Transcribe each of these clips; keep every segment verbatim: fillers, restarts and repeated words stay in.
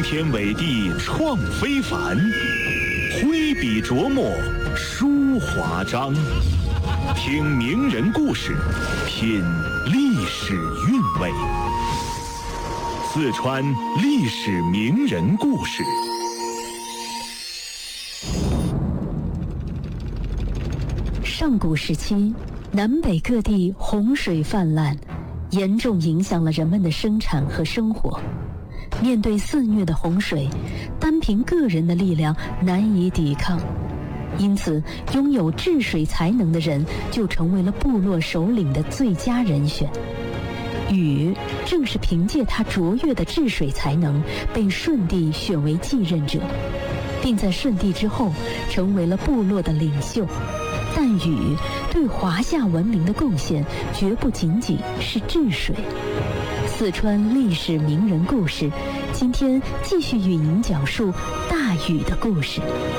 天伟地创非凡，挥笔琢磨书华章。听名人故事，品历史韵味。四川历史名人故事。 上古时期，南北各地洪水泛滥，严重影响了人们的生产和生活。面对肆虐的洪水，单凭个人的力量难以抵抗，因此拥有治水才能的人就成为了部落首领的最佳人选。禹正是凭借他卓越的治水才能，被舜帝选为继任者，并在舜帝之后成为了部落的领袖。但禹对华夏文明的贡献绝不仅仅是治水。四川历史名人故事，今天继续与您讲述大禹的故事。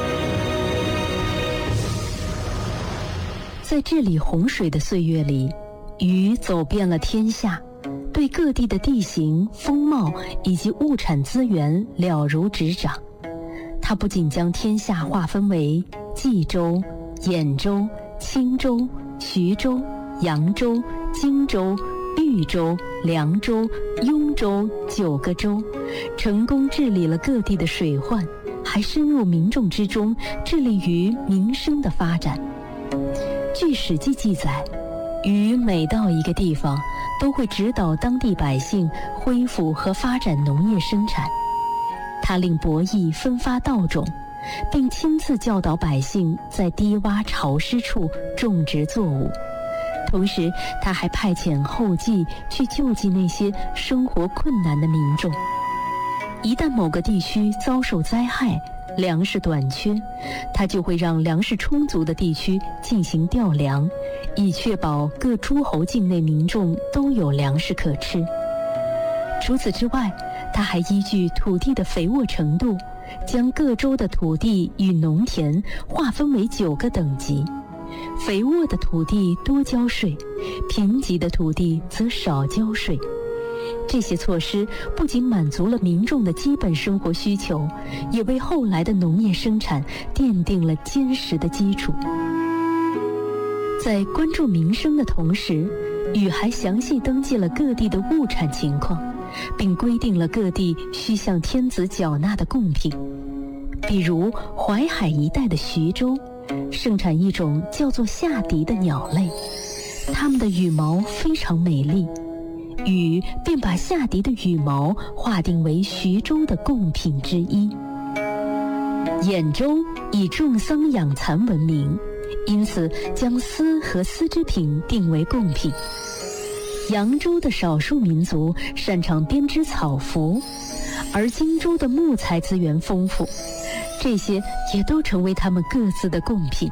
在治理洪水的岁月里，禹走遍了天下，对各地的地形、风貌以及物产资源了如指掌。他不仅将天下划分为冀州、兖州、青州、徐州、扬州、荆州、豫州、凉州、雍州九个州，成功治理了各地的水患，还深入民众之中，致力于民生的发展。据《史记》记载，禹每到一个地方，都会指导当地百姓恢复和发展农业生产。他令伯益分发稻种，并亲自教导百姓在低洼潮湿处种植作物。同时，他还派遣后继去救济那些生活困难的民众。一旦某个地区遭受灾害，粮食短缺，他就会让粮食充足的地区进行调粮，以确保各诸侯境内民众都有粮食可吃。除此之外，他还依据土地的肥沃程度，将各州的土地与农田划分为九个等级。肥沃的土地多交税，贫瘠的土地则少交税。这些措施不仅满足了民众的基本生活需求，也为后来的农业生产奠定了坚实的基础。在关注民生的同时，禹还详细登记了各地的物产情况，并规定了各地需向天子缴纳的贡品。比如淮海一带的徐州盛产一种叫做夏荻的鸟类，它们的羽毛非常美丽，禹便把夏荻的羽毛划定为徐州的贡品之一。兖州以种桑养蚕闻名，因此将丝和丝织品定为贡品。扬州的少数民族擅长编织草服，而荆州的木材资源丰富，这些也都成为他们各自的贡品。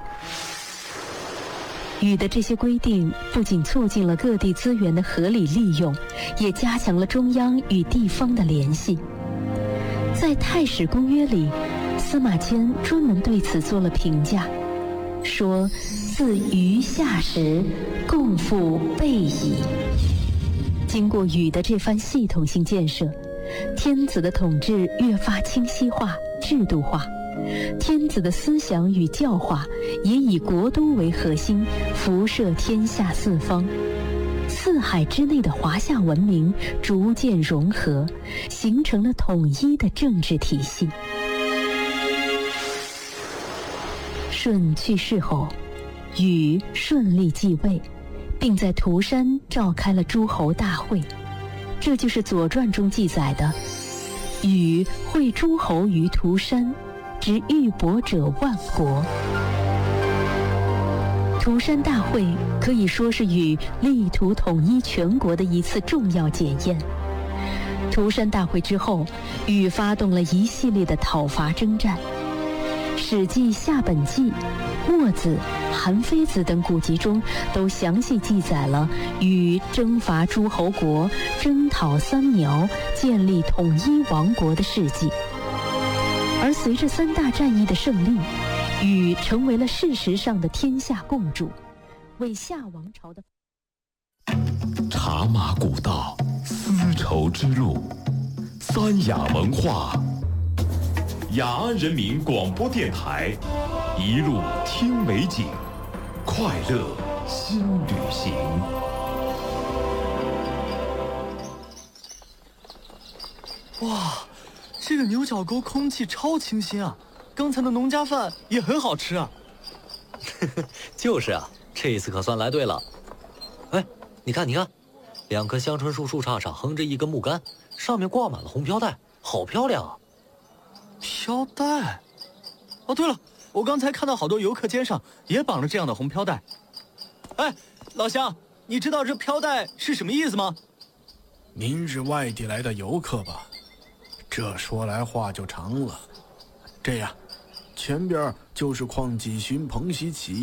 禹的这些规定不仅促进了各地资源的合理利用，也加强了中央与地方的联系。在《太史公约》里，司马迁专门对此做了评价，说自禹下时，贡赋备矣。经过禹的这番系统性建设，天子的统治越发清晰化、制度化，天子的思想与教化也以国都为核心，辐射天下四方。四海之内的华夏文明逐渐融合，形成了统一的政治体系。舜去世后，禹顺利继位，并在涂山召开了诸侯大会，这就是《左传》中记载的禹会诸侯于涂山，执玉帛者万国。涂山大会可以说是禹力图统一全国的一次重要检验。涂山大会之后，禹发动了一系列的讨伐征战。《史记·夏本纪》、墨子、韩非子等古籍中都详细记载了禹征伐诸侯国、征讨三苗、建立统一王国的事迹。而随着三大战役的胜利，禹成为了事实上的天下共主，为夏王朝的茶马古道，丝绸之路，三雅文化雅安人民广播电台，一路听美景，快乐新旅行。 哇，这个牛角沟空气超清新啊！刚才的农家饭也很好吃啊。 就是啊，这一次可算来对了。哎，你看，你看，两棵香椿树树杈上横着一根木杆，上面挂满了红飘带，好漂亮啊！ 飘带？哦，对了，我刚才看到好多游客肩上也绑了这样的红飘带。哎，老乡，你知道这飘带是什么意思吗？ 您是外地来的游客吧？这说来话就长了。这样，前边就是邝继勋、彭西奇